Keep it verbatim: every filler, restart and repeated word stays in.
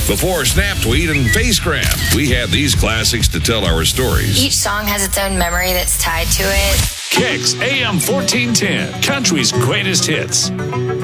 Before Snap Tweet and Face Grab, we had these classics to tell our stories. Each song has its own memory that's tied to it. Kicks A M fourteen ten, country's greatest hits.